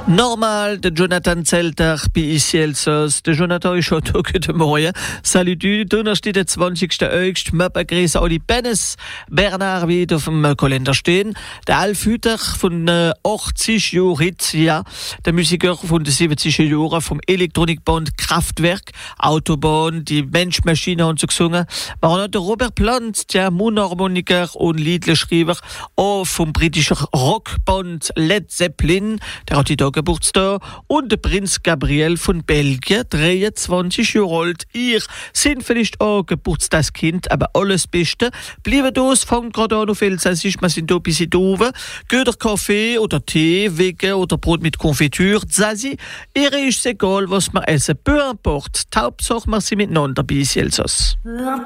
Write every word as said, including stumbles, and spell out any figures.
Normal, de Jonathan Zelter, bei ici Elsass. Der Jonathan ist schon da, guten Morgen. Salut du, Donnerstag, der zwanzigsten August. Wir begrüßen alle Bennes, Bernard wieder auf dem Kalender stehen. Der Alf Hüter von äh, achtzig Jahren jetzt, ja. Der Musiker von den siebziger Jahren vom Elektronikband Kraftwerk, Autobahn, die Mensch-Maschine haben sie gesungen. Wir haben noch den Robert Plant, der Mundharmoniker und Liedleschreiber, auch vom britischen Rockband Led Zeppelin. Der hat die Tag Geburtstag. Und der Prinz Gabriel von Belgien, dreiundzwanzig Jahre alt. Ihr sind vielleicht auch Geburtstagskind, aber alles Beste. Bleiben da, es fängt gerade an auf Elsassisch, wir sind da ein bisschen doof. Geht der Kaffee oder Tee, Wege oder Brot mit Konfitüre, Zazi. Ihr ist egal, was wir essen. Peu importe. Die Hauptsache, wir sind miteinander bei Elsass.